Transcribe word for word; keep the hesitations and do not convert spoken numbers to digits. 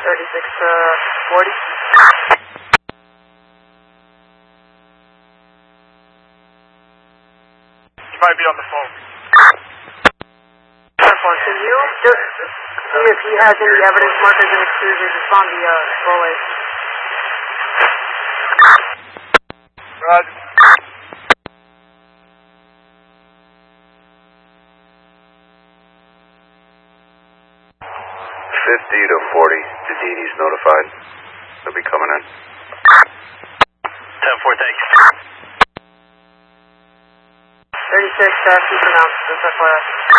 thirty-six to forty. You might be on the phone. Can you just see if he has any evidence markers and extrusions just on the uh, rollway? Roger. fifty to forty. Jadini's notified. They'll be coming in. ten four, thank you. thirty-six, uh, keep announced, just F Y I.